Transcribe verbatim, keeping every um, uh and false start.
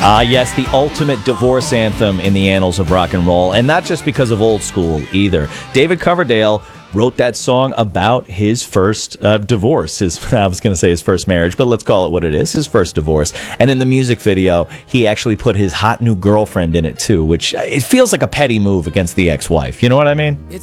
Ah, yes, the ultimate divorce anthem in the annals of rock and roll, and not just because of old school either. David Coverdale wrote that song about his first uh, divorce. His, I was going to say his first marriage, but let's call it what it is, his first divorce. And in the music video, he actually put his hot new girlfriend in it too, which uh, it feels like a petty move against the ex-wife. You know what I mean?